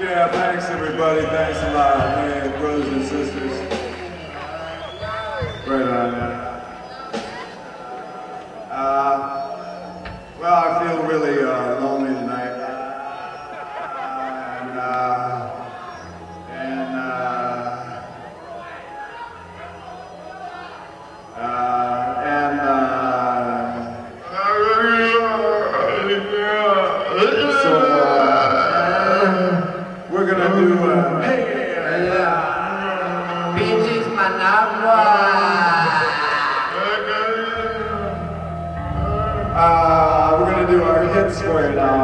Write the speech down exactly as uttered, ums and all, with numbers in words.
Yeah, thanks everybody. Thanks a lot, man, brothers and sisters. Right on, man. Uh, well, I feel really uh, lonely tonight. And, uh, and, uh, uh, and, uh, so, uh, we're gonna do, uh, hey, yeah. Bitches Managua. Uh, we're gonna do our hits for you now.